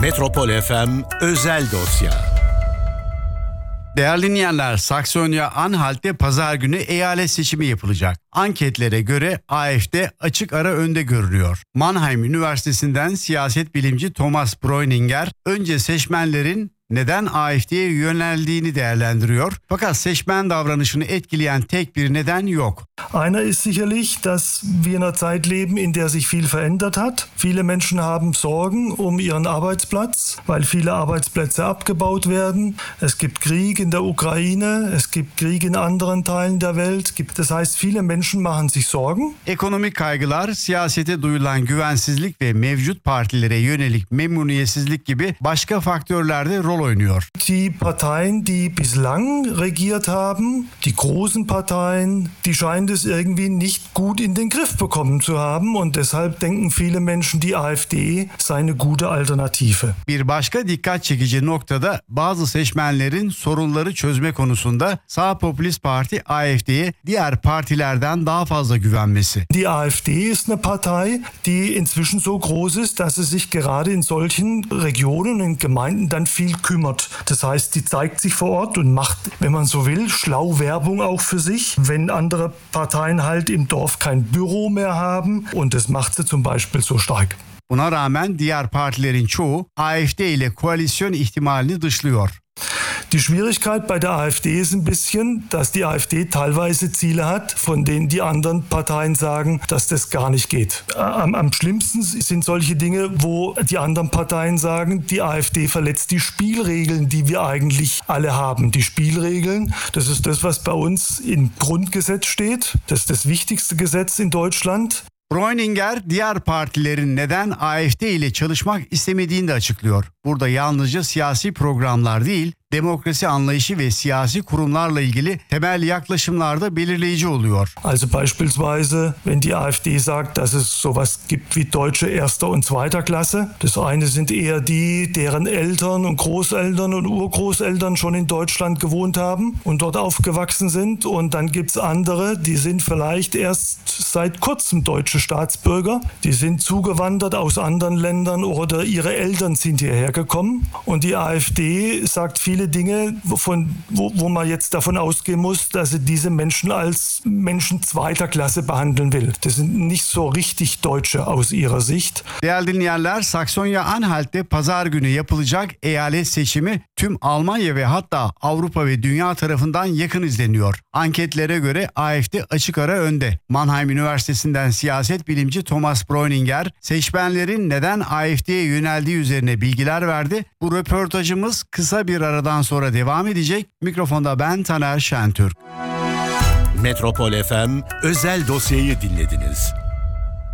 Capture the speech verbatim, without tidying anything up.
Metropol F M Özel Dosya. Değerli dinleyenler, Saksonya-Anhalt'te pazar günü eyalet seçimi yapılacak. Anketlere göre A F D açık ara önde görünüyor. Mannheim Üniversitesi'nden siyaset bilimci Thomas Breuninger önce seçmenlerin neden A F D'ye yöneldiğini değerlendiriyor. Fakat seçmen davranışını etkileyen tek bir neden yok. Einer ist sicherlich, dass wir in einer Zeit leben, in der sich viel verändert hat. Viele Menschen haben Sorgen um ihren Arbeitsplatz, weil viele Arbeitsplätze abgebaut werden. Es gibt Krieg in der Ukraine, es gibt Krieg in anderen Teilen der Welt. Das heißt, viele Menschen machen sich Sorgen. Ekonomik kaygılar, siyasete duyulan güvensizlik ve mevcut partilere yönelik memnuniyetsizlik gibi başka faktörler de rol oynuyor. Die Parteien, die bislang regiert haben, die großen Parteien, die scheinen es irgendwie nicht gut in den Griff bekommen zu haben und deshalb denken viele Menschen, die A F D sei eine gute Alternative. Bir başka dikkat çekici noktada bazı seçmenlerin sorunları çözme konusunda sağ popülist parti A F D'ye diğer partilerden daha fazla güvenmesi. Die A F D ist eine Partei, die inzwischen so groß ist, dass sie sich gerade in solchen Regionen und Gemeinden dann viel kümmert. Das heißt, die zeigt sich vor Ort und macht, wenn man so will, schlau Werbung auch für sich, wenn andere Parteien halt im Dorf kein Büro mehr haben und das macht sie zum Beispiel so stark. Buna rağmen diğer partilerin çoğu A F D ile koalisyon ihtimalini dışlıyor. Die Schwierigkeit bei der A F D ist ein bisschen, dass die A F D teilweise Ziele hat, von denen die anderen Parteien sagen, dass das gar nicht geht. Am, am schlimmsten sind solche Dinge, wo die anderen Parteien sagen, die A F D verletzt die Spielregeln, die wir eigentlich alle haben. Die Spielregeln, das ist das, was bei uns im Grundgesetz steht. Das ist das wichtigste Gesetz in Deutschland. Breuninger diğer partilerin neden A F D ile çalışmak istemediğini de açıklıyor. Burada yalnızca siyasi programlar değil, demokrasi anlayışı ve siyasi kurumlarla ilgili temel yaklaşımlar da belirleyici oluyor. Also beispielsweise, wenn die A F D sagt, dass es sowas gibt wie deutsche erster und zweiter Klasse. Das eine sind eher die, deren Eltern und Großeltern und Urgroßeltern schon in Deutschland gewohnt haben und dort aufgewachsen sind. Und dann gibt's andere, die sind vielleicht erst seit kurzem deutsche Staatsbürger. Die sind zugewandert aus anderen Ländern oder ihre Eltern sind hierher gekommen. Und die A F D sagt viele Dinge, von, wo, wo man jetzt davon ausgehen muss, dass sie diese Menschen als Menschen zweiter Klasse behandeln will. Das sind nicht so richtig Deutsche aus ihrer Sicht. Değerli dinleyenler, Saksonya-Anhalt'te pazar günü yapılacak eyalet seçimi tüm Almanya ve hatta Avrupa ve dünya tarafından yakın izleniyor. Anketlere göre A F D açık ara önde. Mannheim Üniversitesi'nden siyaset bilimci Thomas Breuninger, seçmenlerin neden A F D'ye yöneldiği üzerine bilgiler verdi. Bu röportajımız kısa bir aradan sonra devam edecek. Mikrofonda ben Taner Şentürk. Metropol F M Özel Dosyayı dinlediniz.